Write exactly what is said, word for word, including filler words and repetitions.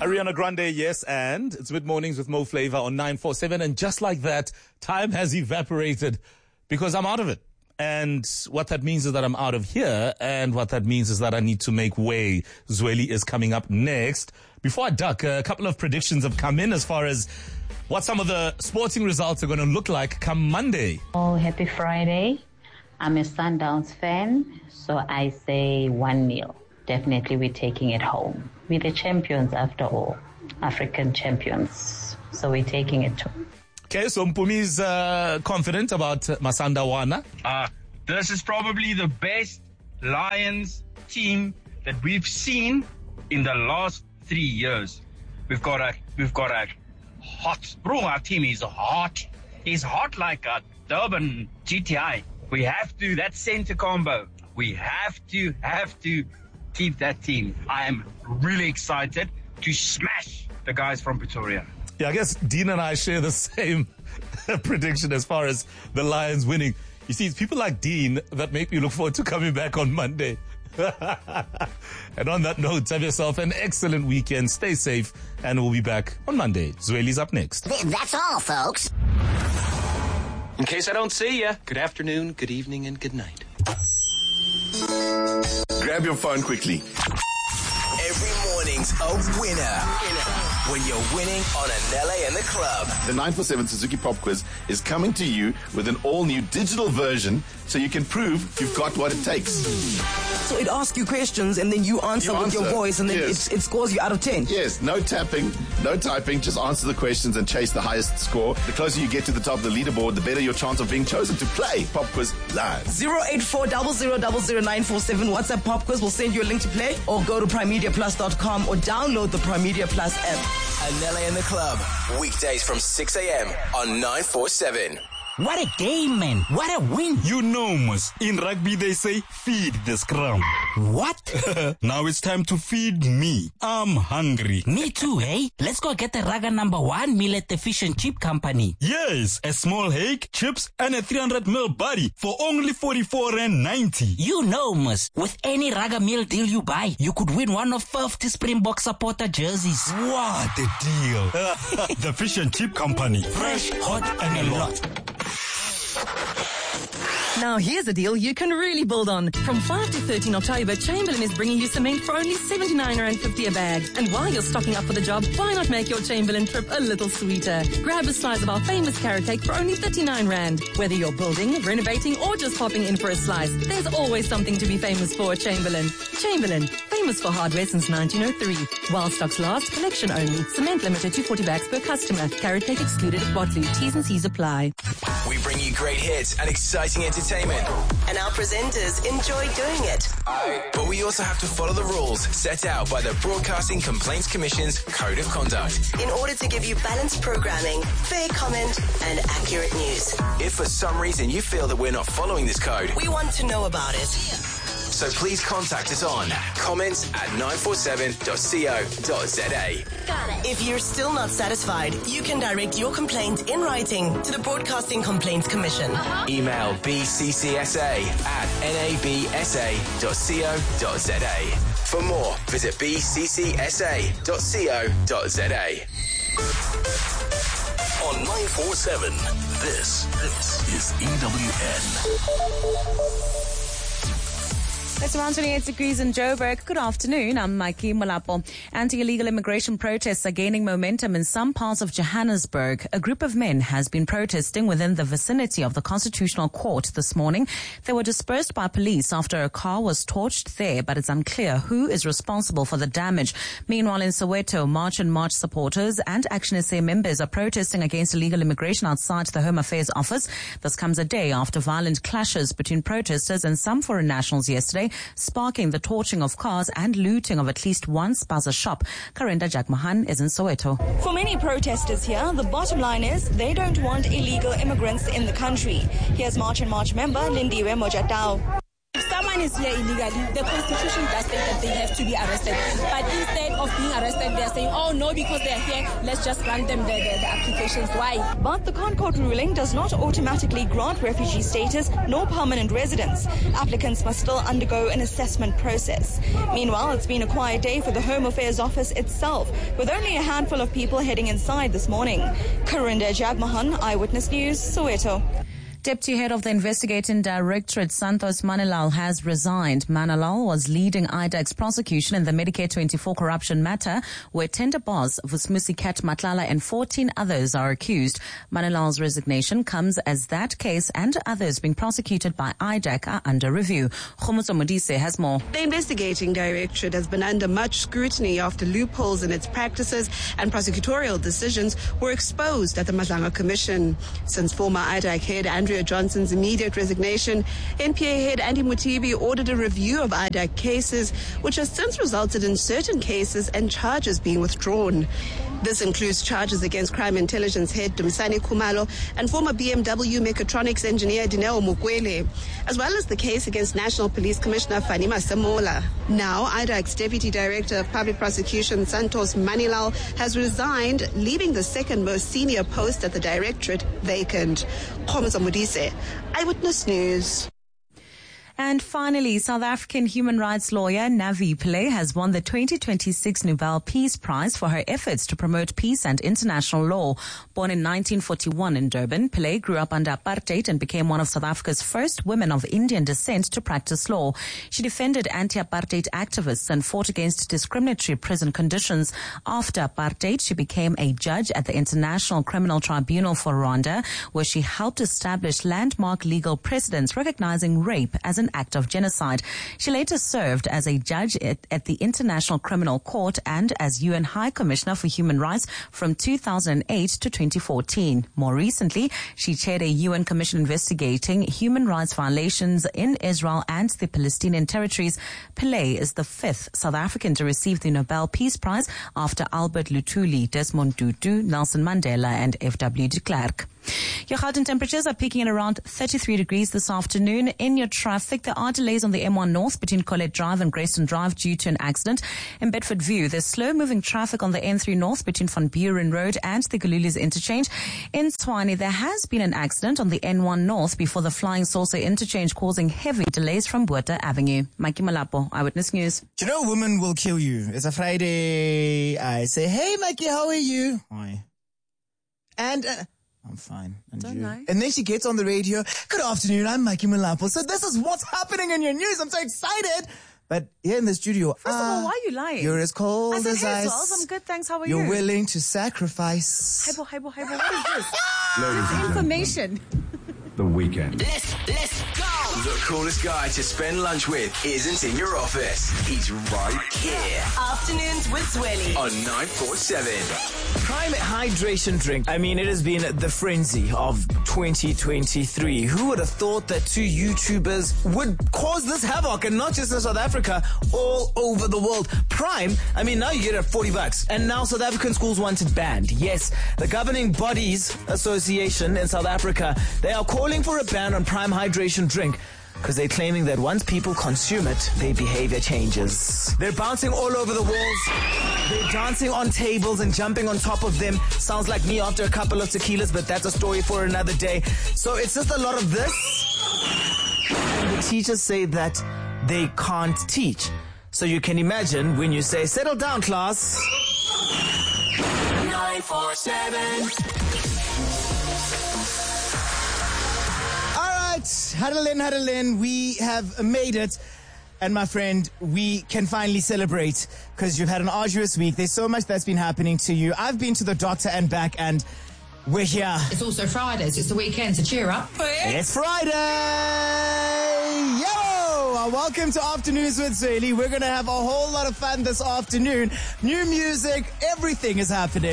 Ariana Grande, yes, and it's Mid Mornings with Mo Flavor on nine four seven. And just like that, time has evaporated because I'm out of it. And what that means is that I'm out of here. And what that means is that I need to make way. Zweli is coming up next. Before I duck, a couple of predictions have come in as far as what some of the sporting results are going to look like come Monday. Oh, happy Friday. I'm a Sundowns fan, so I say one nil. Definitely we're taking it home. We're the champions after all, African champions. So we're taking it home. Okay, so Mpumi's uh, confident about Masanda Wana. Uh, this is probably the best Lions team that we've seen in the last three years. We've got a, we've got a hot, bro, our team is hot. It's hot like a Durban G T I. We have to, that center combo, we have to, have to keep that team. I am really excited to smash the guys from Pretoria. Yeah, I guess Dean and I share the same prediction as far as the Lions winning. You see, it's people like Dean that make me look forward to coming back on Monday. And on that note, have yourself an excellent weekend. Stay safe, and we'll be back on Monday. Zweli's up next. That's all, folks. In case I don't see ya, good afternoon, good evening, and good night. Grab your phone quickly. Every morning's a winner. When you're winning on Anele and the Club. The nine four seven Suzuki Pop Quiz is coming to you with an all-new digital version so you can prove you've got what it takes. So it asks you questions and then you answer You with answer. your voice and then Yes. it, it scores you out of ten. Yes, no tapping, no typing, just answer the questions and chase the highest score. The closer you get to the top of the leaderboard, the better your chance of being chosen to play Pop Quiz live. zero eight four zero zero zero zero nine four seven WhatsApp Pop Quiz will send you a link to play, or go to prime media plus dot com or download the Prime Media Plus app. Anele and the Club. Weekdays from six a.m. on nine four seven. What a game, man. What a win. You know, Mus, in rugby they say, feed the scrum. What? Now it's time to feed me. I'm hungry. Me too, eh? Let's go get the Raga number one meal at the Fish and Chip Company. Yes, a small hake, chips, and a three hundred milliliter body for only forty-four rand ninety. You know, Mus, with any Raga meal deal you buy, you could win one of fifty Springbok supporter jerseys. What a deal. The Fish and Chip Company. Fresh, hot, and a lot. Now here's a deal you can really build on. From five to thirteen October, Chamberlain is bringing you cement for only seventy-nine rand fifty a bag. And while you're stocking up for the job, why not make your Chamberlain trip a little sweeter? Grab a slice of our famous carrot cake for only thirty-nine rand. Whether you're building, renovating, or just popping in for a slice, there's always something to be famous for at Chamberlain. Chamberlain, famous for hardware since nineteen oh three. While stocks last, collection only. Cement limited to forty bags per customer. Carrot cake excluded at Botley. T's and C's apply. We bring you great hits and exciting entertainment. And our presenters enjoy doing it. But we also have to follow the rules set out by the Broadcasting Complaints Commission's Code of Conduct. In order to give you balanced programming, fair comment, and accurate news. If for some reason you feel that we're not following this code, we want to know about it. So please contact us on comments at nine four seven dot co dot za. If you're still not satisfied, you can direct your complaint in writing to the Broadcasting Complaints Commission. Uh-huh. Email b c c s a at n a b s a dot co dot za. For more, visit b c c s a dot co dot za. On nine four seven, this, this is E W N. It's around twenty-eight degrees in Joburg. Good afternoon. I'm Mikey Malapo. Anti-illegal immigration protests are gaining momentum in some parts of Johannesburg. A group of men has been protesting within the vicinity of the Constitutional Court this morning. They were dispersed by police after a car was torched there, but it's unclear who is responsible for the damage. Meanwhile, in Soweto, March and March supporters and Action S A members are protesting against illegal immigration outside the Home Affairs office. This comes a day after violent clashes between protesters and some foreign nationals yesterday, sparking the torching of cars and looting of at least one spaza shop. Karenda Jagmahan is in Soweto. For many protesters here, the bottom line is they don't want illegal immigrants in the country. Here's March and March member Lindiwe Mojatao. If someone is here illegally, the Constitution does state that they have to be arrested. But instead of of being arrested, they're saying, oh no, because they're here, let's just grant them the, the, the applications. Why? But the ConCourt ruling does not automatically grant refugee status nor permanent residence. Applicants must still undergo an assessment process. Meanwhile, it's been a quiet day for the Home Affairs Office itself, with only a handful of people heading inside this morning. Karinda Jagmohan, Eyewitness News, Soweto. Deputy Head of the Investigating Directorate, Santos Manilal, has resigned. Manilal was leading I D A C's prosecution in the Medicare twenty-four corruption matter, where tender boss Vusmusi Kat Matlala and fourteen others are accused. Manilal's resignation comes as that case and others being prosecuted by I D A C are under review. Khomotso Modise has more. The Investigating Directorate has been under much scrutiny after loopholes in its practices and prosecutorial decisions were exposed at the Madlanga Commission. Since former I D A C head Andrea Johnson's immediate resignation, N P A head Andy Mutibi ordered a review of I D A C cases, which has since resulted in certain cases and charges being withdrawn. This includes charges against crime intelligence head Dumsani Khumalo and former B M W mechatronics engineer Dineo Mukwele, as well as the case against National Police Commissioner Fanima Samola. Now, I D A C's Deputy Director of Public Prosecution Santos Manilal has resigned, leaving the second most senior post at the Directorate vacant. Khomotso Modise, Eyewitness News. And finally, South African human rights lawyer Navi Pillay has won the twenty twenty-six Nobel Peace Prize for her efforts to promote peace and international law. Born in nineteen forty-one in Durban, Pillay grew up under apartheid and became one of South Africa's first women of Indian descent to practice law. She defended anti-apartheid activists and fought against discriminatory prison conditions. After apartheid, she became a judge at the International Criminal Tribunal for Rwanda, where she helped establish landmark legal precedents recognizing rape as an act of genocide. She later served as a judge at, at the International Criminal Court and as U N High Commissioner for Human Rights from two thousand eight to twenty fourteen. More recently, she chaired a U N commission investigating human rights violations in Israel and the Palestinian territories. Pillay is the fifth South African to receive the Nobel Peace Prize after Albert Luthuli, Desmond Tutu, Nelson Mandela and F W de Klerk. Your Gauteng temperatures are peaking at around thirty-three degrees this afternoon. In your traffic, there are delays on the M one North between Colette Drive and Grayston Drive due to an accident. In Bedford View, there's slow-moving traffic on the N three North between Van Buren Road and the Gululies interchange. In Tshwane, there has been an accident on the N one North before the Flying Saucer interchange, causing heavy delays from Buerta Avenue. Mikey Malapo, Eyewitness News. Do you know women will kill you? It's a Friday. I say, hey, Mikey, how are you? Hi. And... Uh, I'm fine. And Don't you? know. And then she gets on the radio. Good afternoon, I'm Mikey Malapo. So this is what's happening in your news. I'm so excited. But here in the studio, First uh, of all, why are you lying? You're as cold I said, as hey, ice. Swells, I'm good, thanks. How are You're you? You're willing to sacrifice. Hybo, hybo, hybo. What is this? Ladies This and is information. The weekend. Let's, let's go! The coolest guy to spend lunch with isn't in your office. He's right here. Afternoons with Zweli. On nine four seven. Prime hydration drink. I mean, it has been the frenzy of twenty twenty-three. Who would have thought that two YouTubers would cause this havoc, and not just in South Africa, all over the world? Prime, I mean, now you get it at forty bucks. And now South African schools want it banned. Yes, the Governing Bodies Association in South Africa, they are calling for a ban on Prime hydration drink, because they're claiming that once people consume it, their behavior changes. They're bouncing all over the walls. They're dancing on tables and jumping on top of them. Sounds like me after a couple of tequilas, but that's a story for another day. So it's just a lot of this. And the teachers say that they can't teach. So you can imagine when you say, settle down, class. nine four seven. Huddle in, huddle in. We have made it. And my friend, we can finally celebrate because you've had an arduous week. There's so much that's been happening to you. I've been to the doctor and back, and we're here. It's also Fridays. It's the weekend, so cheer up. It's Friday! Yo! Welcome to Afternoons with Zweli. We're going to have a whole lot of fun this afternoon. New music, everything is happening.